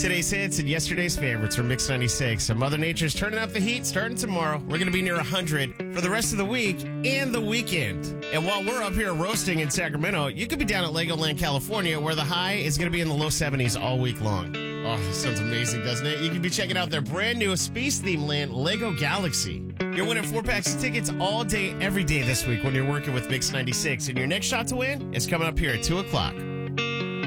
Today's hits and yesterday's favorites from Mix 96. So Mother Nature's turning up the heat starting tomorrow. We're going to be near 100 for the rest of the week and the weekend. And while we're up here roasting in Sacramento, you could be down at Legoland, California, where the high is going to be in the low 70s all week long. Oh, that sounds amazing, doesn't it? You can be checking out their brand new space-themed land, Lego Galaxy. You're winning 4 packs of tickets all day, every day this week when you're working with Mix 96. And your next shot to win is coming up here at 2 o'clock.